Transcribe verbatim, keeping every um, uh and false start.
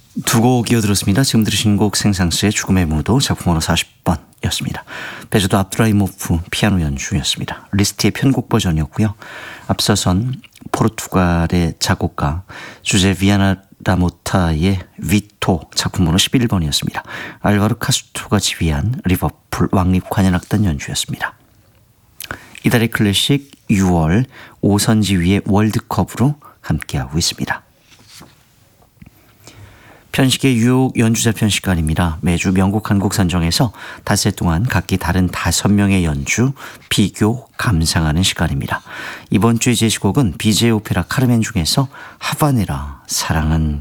두 곡 이어들었습니다. 지금 들으신 곡 생상스의 죽음의 무도 작품번호 사십 번이었습니다. 베조도 압드라이모프 피아노 연주였습니다. 리스트의 편곡 버전이었고요. 앞서선 포르투갈의 작곡가 주제 비아나 라모타의 위토 작품번호 십일 번이었습니다. 알바르 카스토가 지휘한 리버풀 왕립관현악단 연주였습니다. 이달의 클래식 유월 오선지휘의 월드컵으로 함께하고 있습니다. 편식의 유혹 연주자 편 시간입니다. 매주 명곡 한 곡 선정해서 닷새 동안 각기 다른 다섯 명의 연주, 비교, 감상하는 시간입니다. 이번 주의 제시곡은 비제이 오페라 카르멘 중에서 하바네라, 사랑은